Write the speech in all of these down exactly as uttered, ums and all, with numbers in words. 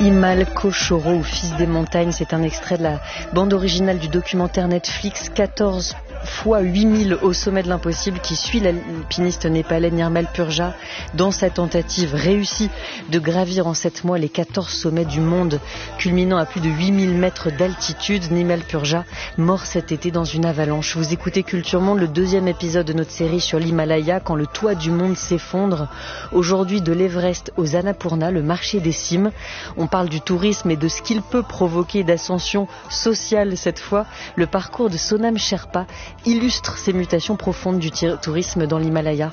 Himal Koshoro ou Fils des montagnes, c'est un extrait de la bande originale du documentaire Netflix quatorze fois huit mille au sommet de l'impossible qui suit l'alpiniste népalais Nirmal Purja dans sa tentative réussie de gravir en sept mois les quatorze sommets du monde, culminant à plus de huit mille mètres d'altitude. Nirmal Purja, mort cet été dans une avalanche. Vous écoutez Culture Monde, le deuxième épisode de notre série sur l'Himalaya, quand le toit du monde s'effondre. Aujourd'hui, de l'Everest aux Annapurna, le marché des cimes. On parle du tourisme et de ce qu'il peut provoquer d'ascension sociale cette fois. Le parcours de Sonam Sherpa illustre ces mutations profondes du tourisme dans l'Himalaya.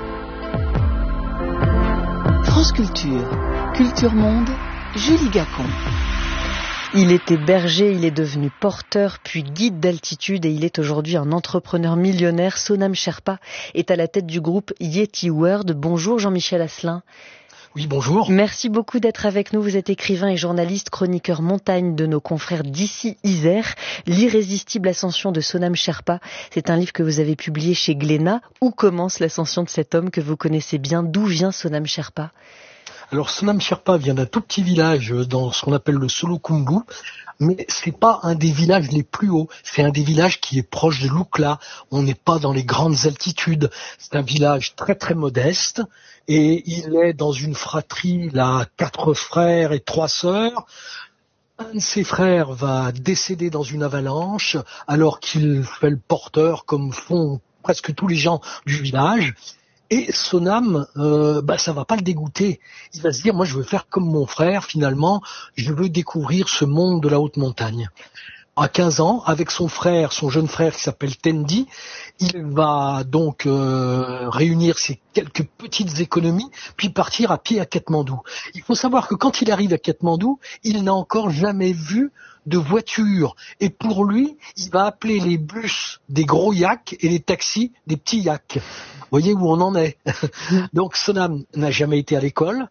France Culture, Culture Monde, Julie Gacon. Il était berger, il est devenu porteur, puis guide d'altitude et il est aujourd'hui un entrepreneur millionnaire. Sonam Sherpa est à la tête du groupe Yeti World. Bonjour Jean-Michel Asselin. Oui, bonjour. Merci beaucoup d'être avec nous. Vous êtes écrivain et journaliste, chroniqueur montagne de nos confrères d'ici Isère. L'irrésistible ascension de Sonam Sherpa, c'est un livre que vous avez publié chez Glénat. Où commence l'ascension de cet homme que vous connaissez bien? D'où vient Sonam Sherpa? Alors, Sonam Sherpa vient d'un tout petit village dans ce qu'on appelle le Solukhumbu, mais c'est pas un des villages les plus hauts. C'est un des villages qui est proche de Lukla. On n'est pas dans les grandes altitudes. C'est un village très très modeste. Et il est dans une fratrie, là, quatre frères et trois sœurs. Un de ses frères va décéder dans une avalanche, alors qu'il fait le porteur, comme font presque tous les gens du village. Et Sonam, euh, bah, ça va pas le dégoûter. Il va se dire, moi, je veux faire comme mon frère, finalement. Je veux découvrir ce monde de la haute montagne. À quinze ans, avec son frère, son jeune frère qui s'appelle Tendi, il va donc euh, réunir ses quelques petites économies, puis partir à pied à Katmandou. Il faut savoir que quand il arrive à Katmandou, il n'a encore jamais vu de voiture. Et pour lui, il va appeler les bus des gros yaks et les taxis des petits yaks. Vous voyez où on en est. Donc Sonam n'a jamais été à l'école.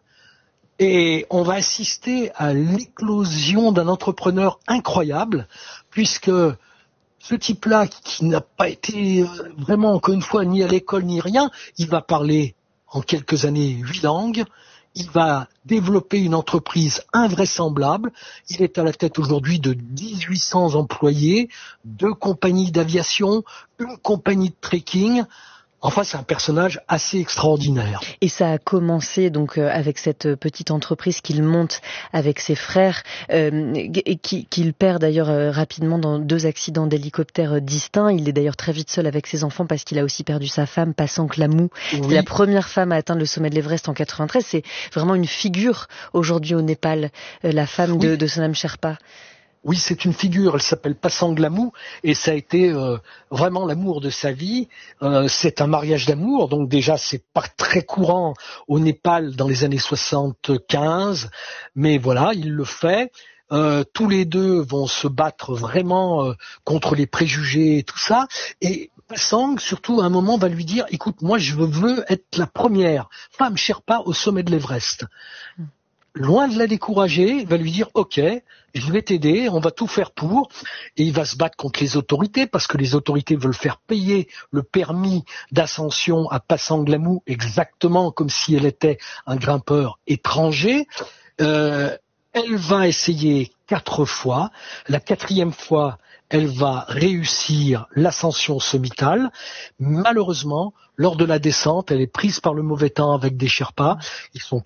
Et on va assister à l'éclosion d'un entrepreneur incroyable, puisque ce type-là, qui n'a pas été vraiment, encore une fois, ni à l'école ni rien, il va parler en quelques années huit langues, il va développer une entreprise invraisemblable, il est à la tête aujourd'hui de dix-huit cents employés, deux compagnies d'aviation, une compagnie de trekking. Enfin, c'est un personnage assez extraordinaire. Et ça a commencé donc euh, avec cette petite entreprise qu'il monte avec ses frères, euh, et qui, qu'il perd d'ailleurs euh, rapidement dans deux accidents d'hélicoptère distincts. Il est d'ailleurs très vite seul avec ses enfants parce qu'il a aussi perdu sa femme, Pasang Lamou. Oui. C'est la première femme à atteindre le sommet de l'Everest en quatre-vingt-treize. C'est vraiment une figure aujourd'hui au Népal, euh, la femme oui. de, de Sonam Sherpa. Oui, c'est une figure, elle s'appelle Pasang Lamou et ça a été euh, vraiment l'amour de sa vie. Euh, c'est un mariage d'amour, donc déjà c'est pas très courant au Népal dans les années soixante-quinze, mais voilà, il le fait. Euh, tous les deux vont se battre vraiment euh, contre les préjugés et tout ça. Et Pasang, surtout, à un moment, va lui dire « Écoute, moi je veux être la première femme Sherpa au sommet de l'Everest. » Loin de la décourager, il va lui dire « Ok, je vais t'aider, on va tout faire pour. » Et il va se battre contre les autorités parce que les autorités veulent faire payer le permis d'ascension à Pasang Lamou exactement comme si elle était un grimpeur étranger. Euh, elle va essayer quatre fois. La quatrième fois, elle va réussir l'ascension sommitale. Malheureusement, lors de la descente, elle est prise par le mauvais temps avec des Sherpas. Ils sont